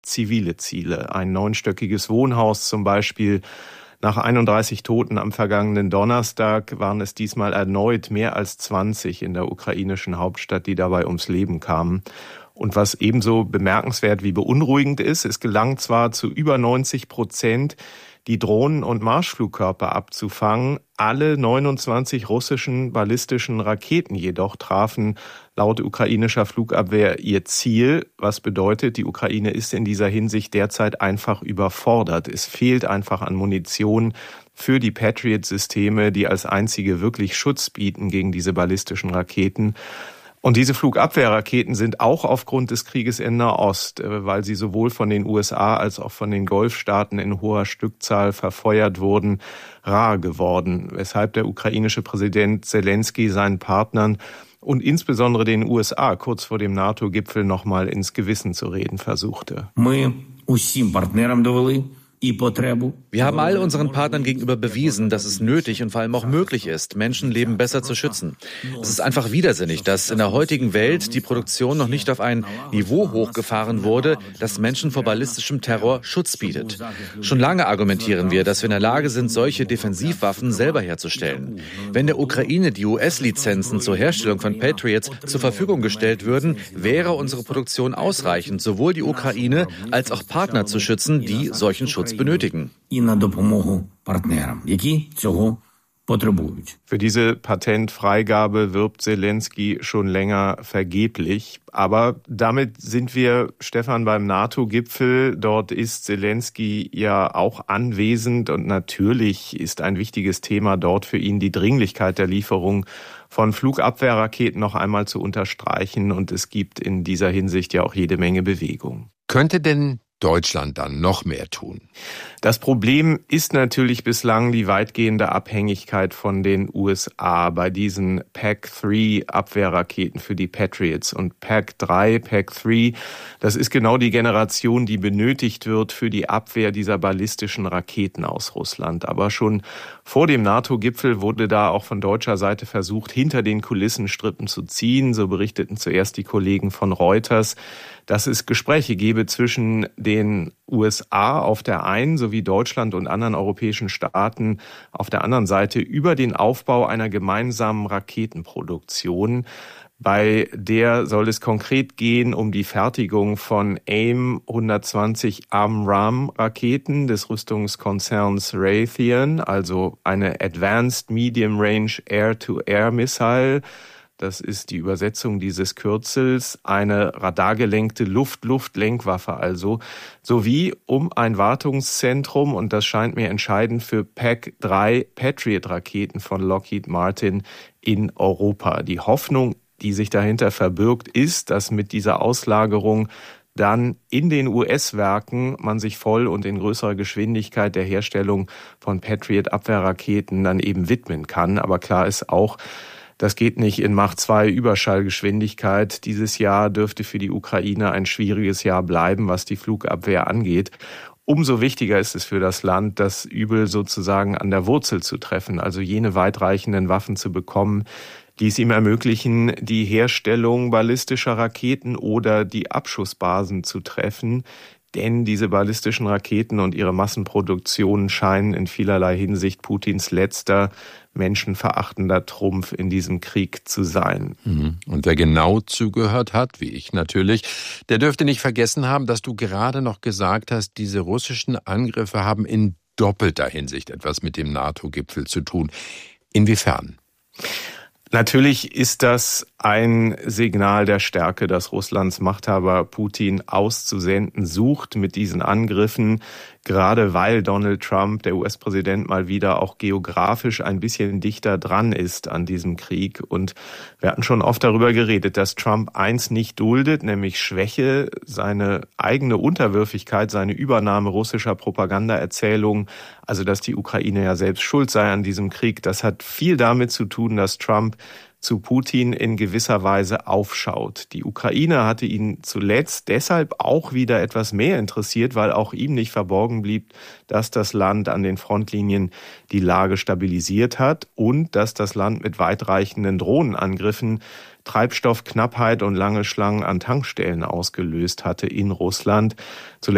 zivile Ziele. Ein 9-stöckiges Wohnhaus zum Beispiel. Nach 31 Toten am vergangenen Donnerstag waren es diesmal erneut mehr als 20 in der ukrainischen Hauptstadt, die dabei ums Leben kamen. Und was ebenso bemerkenswert wie beunruhigend ist, es gelang zwar zu über 90%, die Drohnen- und Marschflugkörper abzufangen. Alle 29 russischen ballistischen Raketen jedoch trafen laut ukrainischer Flugabwehr ihr Ziel, was bedeutet, die Ukraine ist in dieser Hinsicht derzeit einfach überfordert. Es fehlt einfach an Munition für die Patriot-Systeme, die als einzige wirklich Schutz bieten gegen diese ballistischen Raketen. Und diese Flugabwehrraketen sind auch aufgrund des Krieges in Nahost, weil sie sowohl von den USA als auch von den Golfstaaten in hoher Stückzahl verfeuert wurden, rar geworden, weshalb der ukrainische Präsident Selenskyj seinen Partnern und insbesondere den USA kurz vor dem NATO-Gipfel nochmal ins Gewissen zu reden versuchte. Wir haben all unseren Partnern gegenüber bewiesen, dass es nötig und vor allem auch möglich ist, Menschenleben besser zu schützen. Es ist einfach widersinnig, dass in der heutigen Welt die Produktion noch nicht auf ein Niveau hochgefahren wurde, das Menschen vor ballistischem Terror Schutz bietet. Schon lange argumentieren wir, dass wir in der Lage sind, solche Defensivwaffen selber herzustellen. Wenn der Ukraine die US-Lizenzen zur Herstellung von Patriots zur Verfügung gestellt würden, wäre unsere Produktion ausreichend, sowohl die Ukraine als auch Partner zu schützen, die solchen Schutz benötigen. Für diese Patentfreigabe wirbt Selenskyj schon länger vergeblich. Aber damit sind wir, Stefan, beim NATO-Gipfel. Dort ist Selenskyj ja auch anwesend und natürlich ist ein wichtiges Thema dort für ihn die Dringlichkeit der Lieferung von Flugabwehrraketen noch einmal zu unterstreichen. Und es gibt in dieser Hinsicht ja auch jede Menge Bewegung. Könnte denn Deutschland dann noch mehr tun? Das Problem ist natürlich bislang die weitgehende Abhängigkeit von den USA bei diesen PAC-3 Abwehrraketen für die Patriots. Und PAC-3, das ist genau die Generation, die benötigt wird für die Abwehr dieser ballistischen Raketen aus Russland. Aber schon vor dem NATO-Gipfel wurde da auch von deutscher Seite versucht, hinter den Kulissen Strippen zu ziehen. So berichteten zuerst die Kollegen von Reuters, dass es Gespräche gebe zwischen den USA auf der einen sowie Deutschland und anderen europäischen Staaten auf der anderen Seite über den Aufbau einer gemeinsamen Raketenproduktion. Bei der soll es konkret gehen um die Fertigung von AIM-120 AMRAAM-Raketen des Rüstungskonzerns Raytheon, also eine Advanced Medium Range Air-to-Air Missile. Das ist die Übersetzung dieses Kürzels, eine radargelenkte Luft-Luft-Lenkwaffe also, sowie um ein Wartungszentrum, und das scheint mir entscheidend, für PAC-3 Patriot-Raketen von Lockheed Martin in Europa. Die Hoffnung, die sich dahinter verbirgt, ist, dass mit dieser Auslagerung dann in den US-Werken man sich voll und in größerer Geschwindigkeit der Herstellung von Patriot-Abwehrraketen dann eben widmen kann. Aber klar ist auch, das geht nicht in Mach 2 Überschallgeschwindigkeit. Dieses Jahr dürfte für die Ukraine ein schwieriges Jahr bleiben, was die Flugabwehr angeht. Umso wichtiger ist es für das Land, das Übel sozusagen an der Wurzel zu treffen, also jene weitreichenden Waffen zu bekommen, die es ihm ermöglichen, die Herstellung ballistischer Raketen oder die Abschussbasen zu treffen. Denn diese ballistischen Raketen und ihre Massenproduktion scheinen in vielerlei Hinsicht Putins letzter menschenverachtender Trumpf in diesem Krieg zu sein. Und wer genau zugehört hat, wie ich natürlich, der dürfte nicht vergessen haben, dass du gerade noch gesagt hast, diese russischen Angriffe haben in doppelter Hinsicht etwas mit dem NATO-Gipfel zu tun. Inwiefern? Natürlich ist das ein Signal der Stärke, das Russlands Machthaber Putin auszusenden sucht mit diesen Angriffen, gerade weil Donald Trump, der US-Präsident, mal wieder auch geografisch ein bisschen dichter dran ist an diesem Krieg. Und wir hatten schon oft darüber geredet, dass Trump eins nicht duldet, nämlich Schwäche, seine eigene Unterwürfigkeit, seine Übernahme russischer Propagandaerzählungen, also dass die Ukraine ja selbst schuld sei an diesem Krieg. Das hat viel damit zu tun, dass Trump zu Putin in gewisser Weise aufschaut. Die Ukraine hatte ihn zuletzt deshalb auch wieder etwas mehr interessiert, weil auch ihm nicht verborgen blieb, dass das Land an den Frontlinien die Lage stabilisiert hat und dass das Land mit weitreichenden Drohnenangriffen Treibstoffknappheit und lange Schlangen an Tankstellen ausgelöst hatte in Russland.